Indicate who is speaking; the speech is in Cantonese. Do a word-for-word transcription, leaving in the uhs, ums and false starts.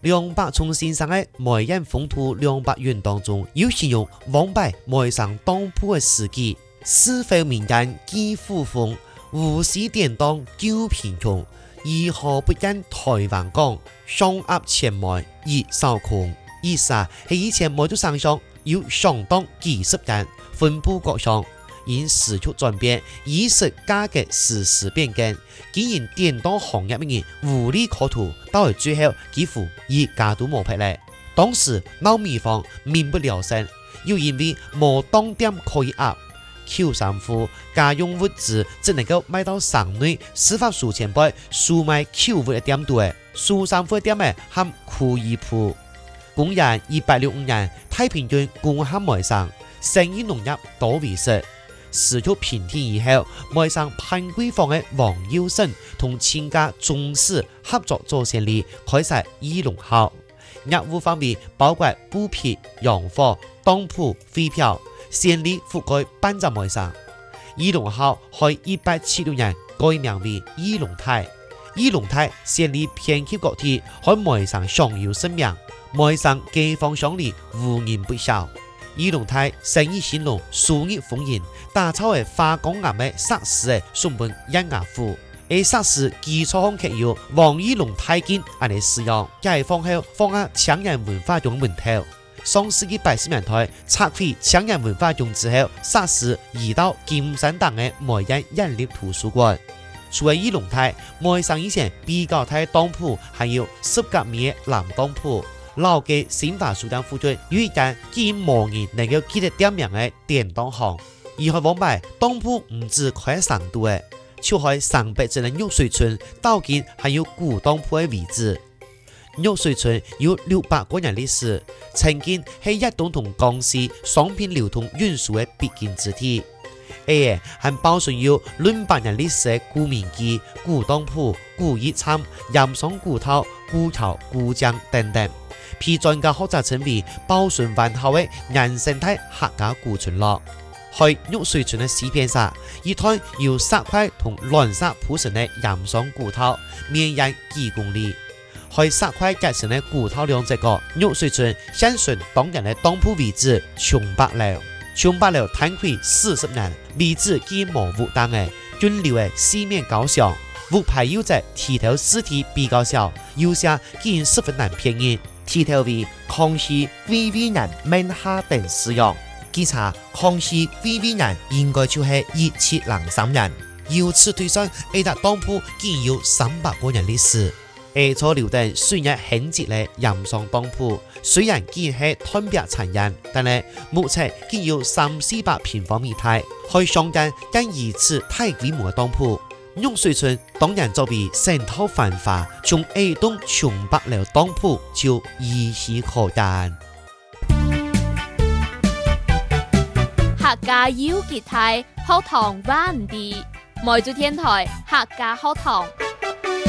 Speaker 1: 梁伯聪先生嘅梅人风土两百元当中，有形容王柏梅上当铺嘅事迹，是非名人几乎风，胡氏典当旧贫穷，如何不因台湾港，上压前梅而受穷。意思係以前梅竹山上有相當幾十人分布各項，因時局轉變，衣食價格時時變更，既然典當行業嘅人無利可圖，到嚟最後幾乎以家都冇劈咧。當時鬧米荒民不聊生，又因為冇當店可以壓，求衫褲家用物資只能夠買到省內司法署前輩售賣求物嘅店度嘅，數衫褲嘅店嘅含酷衣鋪。公元一八六五年，太平軍攻陷梅山，生意農業多為實。時局平定以後，梅山潘桂坊嘅黃耀生同親家宗室合作做生意，開設義隆號。業務方面包括布匹、洋貨、當鋪、飛票，生意覆蓋半隻梅山。義隆號喺一八七六年改名為義隆泰。義隆泰生意遍及各地，喺梅山享有盛名。梅山街坊鄉里無人不曉。義隆泰生意興隆，數業豐盈，打造嘅花崗岩嘅石屎嘅送本一牙庫，而石屎基礎上刻有黃義隆太監安尼使用，解放後放喺搶人文化中門頭。上世紀八十年代拆毀搶人文化中之後，石屎移到金山堂嘅梅人人力圖書館。除了義隆泰，梅山以前比較大當鋪還有十甲米嘅南當鋪。老嘅新華書店附近有一間幾無人能夠記得店名嘅典當行，而喺往擺當鋪唔止開上度嘅，就喺上北鎮嘅玉水村，到今還有古當鋪嘅位置。玉水村有六百多年歷史，曾經係一棟同江西商品流通運輸嘅必經之地。誒，還保存有兩百年歷史嘅古民居、古當鋪、古驛站、鹽商古道、古橋、古江等等。被專家學者稱為保存完好嘅原生態客家古村落。喺玉水村嘅西邊上，一段由石塊同藍色鋪成嘅鹽商古道，綿延幾公里。喺石塊結成嘅古道兩隻角，玉水村現存當年嘅當鋪位置瓊百樓。瓊百樓攤開四十年，位置既模糊但係均留嘅四面高牆，屋牌有隻提頭字體比較小，有些竟然十分難辨認。提頭為康熙貴為人名下等使用，檢查康熙貴為人應該就係一七零三年。由此推算，呢笪當鋪竟有三百多年歷史。下座留低雖然很值嘅鹽商當鋪，雖然竟然係攤白殘忍，但係目測竟有三四百平方米大，可以相間更如此大規模嘅當鋪。玉水村當然作為成套繁華，從 A 棟瓊百樓當鋪就依稀可見。
Speaker 2: 客家要結態，學堂灣地，梅州電台客家學堂。